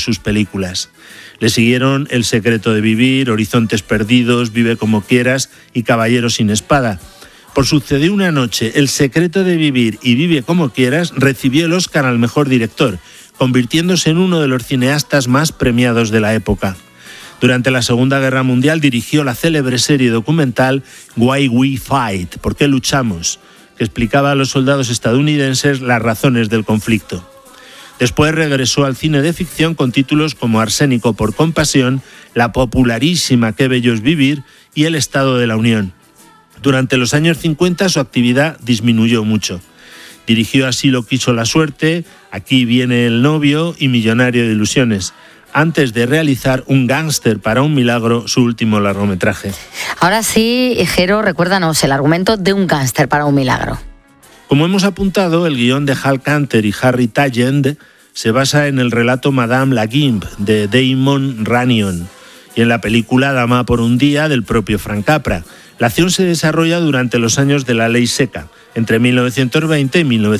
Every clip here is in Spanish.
sus películas. Le siguieron El secreto de vivir, Horizontes perdidos, Vive como quieras y Caballero sin espada. Por Sucedió una noche, El secreto de vivir y Vive como quieras recibió el Oscar al mejor director, convirtiéndose en uno de los cineastas más premiados de la época. Durante la Segunda Guerra Mundial dirigió la célebre serie documental Why We Fight, ¿Por qué luchamos?, que explicaba a los soldados estadounidenses las razones del conflicto. Después regresó al cine de ficción con títulos como Arsénico por compasión, la popularísima Qué bello es vivir y El Estado de la Unión. Durante los años 50 su actividad disminuyó mucho. Dirigió Así lo quiso la suerte, Aquí viene el novio y Millonario de ilusiones, antes de realizar Un gángster para un milagro, su último largometraje. Ahora sí, Jero, recuérdanos el argumento de Un gángster para un milagro. Como hemos apuntado, el guión de Hal Kanter y Harry Tallent se basa en el relato Madame la Gimp de Damon Runyon y en la película Dama por un día del propio Frank Capra. La acción se desarrolla durante los años de la Ley Seca, entre 1920 y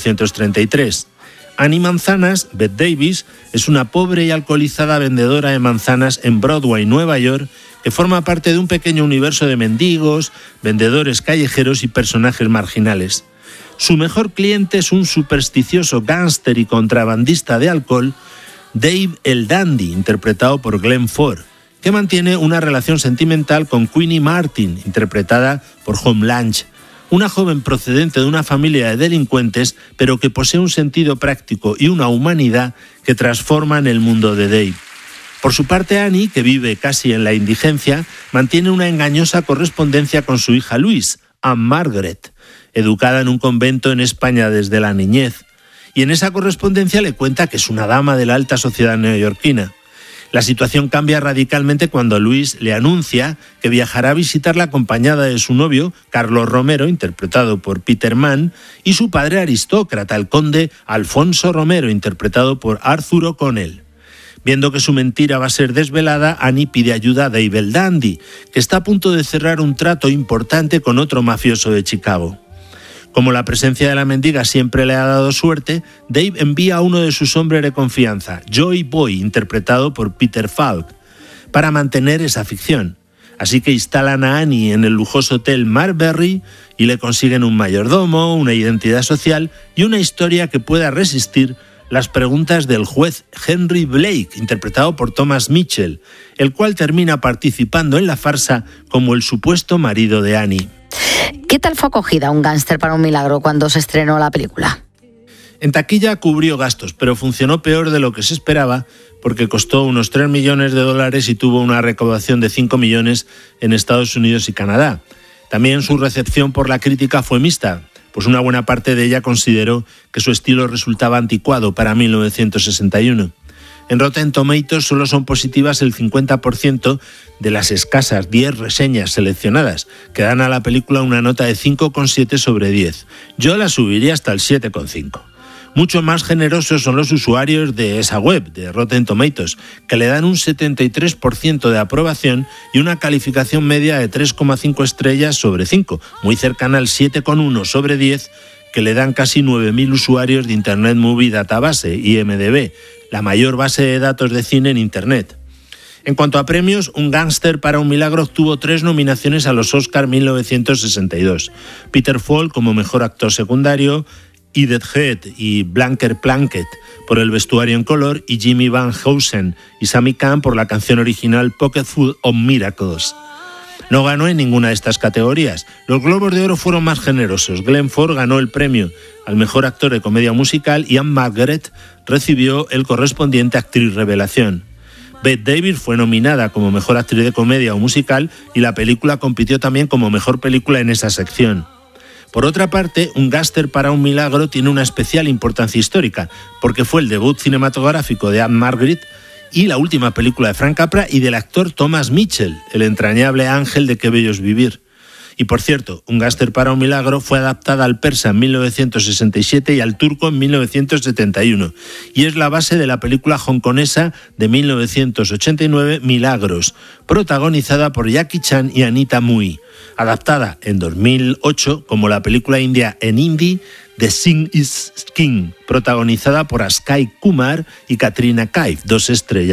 1933. Annie Manzanas, Bette Davis, es una pobre y alcoholizada vendedora de manzanas en Broadway, Nueva York, que forma parte de un pequeño universo de mendigos, vendedores callejeros y personajes marginales. Su mejor cliente es un supersticioso gángster y contrabandista de alcohol, Dave el Dandy, interpretado por Glenn Ford, que mantiene una relación sentimental con Queenie Martin, interpretada por Home Lange, una joven procedente de una familia de delincuentes, pero que posee un sentido práctico y una humanidad que transforman el mundo de Dave. Por su parte, Annie, que vive casi en la indigencia, mantiene una engañosa correspondencia con su hija Louise, Anne Margaret, educada en un convento en España desde la niñez, y en esa correspondencia le cuenta que es una dama de la alta sociedad neoyorquina. La situación cambia radicalmente cuando Luis le anuncia que viajará a visitarla acompañada de su novio, Carlos Romero, interpretado por Peter Mann, y su padre aristócrata, el conde Alfonso Romero, interpretado por Arthur O'Connell. Viendo que su mentira va a ser desvelada, Annie pide ayuda a Dave el Dandy, que está a punto de cerrar un trato importante con otro mafioso de Chicago. Como la presencia de la mendiga siempre le ha dado suerte, Dave envía a uno de sus hombres de confianza, Joy Boy, interpretado por Peter Falk, para mantener esa ficción. Así que instalan a Annie en el lujoso hotel Marbury y le consiguen un mayordomo, una identidad social y una historia que pueda resistir las preguntas del juez Henry Blake, interpretado por Thomas Mitchell, el cual termina participando en la farsa como el supuesto marido de Annie. ¿Qué tal fue acogida Un gángster para un milagro cuando se estrenó la película? En taquilla cubrió gastos, pero funcionó peor de lo que se esperaba porque costó unos $3 millones y tuvo una recaudación de 5 millones en Estados Unidos y Canadá. También su recepción por la crítica fue mixta, pues una buena parte de ella consideró que su estilo resultaba anticuado para 1961. En Rotten Tomatoes solo son positivas el 50% de las escasas 10 reseñas seleccionadas, que dan a la película una nota de 5,7 sobre 10. Yo la subiría hasta el 7,5. Mucho más generosos son los usuarios de esa web, de Rotten Tomatoes, que le dan un 73% de aprobación y una calificación media de 3,5 estrellas sobre 5, muy cercana al 7,1 sobre 10, que le dan casi 9.000 usuarios de Internet Movie Database, IMDb, la mayor base de datos de cine en Internet. En cuanto a premios, Un gángster para un milagro obtuvo 3 nominaciones a los Oscar 1962. Peter Falk como mejor actor secundario, Edith Head y Blanker Plunkett por el vestuario en color y Jimmy Van Heusen y Sammy Cahn por la canción original Pocket Full of Miracles. No ganó en ninguna de estas categorías. Los Globos de Oro fueron más generosos. Glenn Ford ganó el premio al mejor actor de comedia musical y Anne Margaret recibió el correspondiente actriz revelación. Bette Davis fue nominada como mejor actriz de comedia o musical y la película compitió también como mejor película en esa sección. Por otra parte, Un gángster para un milagro tiene una especial importancia histórica, porque fue el debut cinematográfico de Anne Margaret y la última película de Frank Capra y del actor Thomas Mitchell, el entrañable ángel de Qué bello es vivir. Y por cierto, Un gángster para un milagro fue adaptada al persa en 1967 y al turco en 1971, y es la base de la película hongkonesa de 1989 Milagros, protagonizada por Jackie Chan y Anita Mui, adaptada en 2008 como la película india en hindi The Sing is King, protagonizada por Akshay Kumar y Katrina Kaif, 2 estrellas.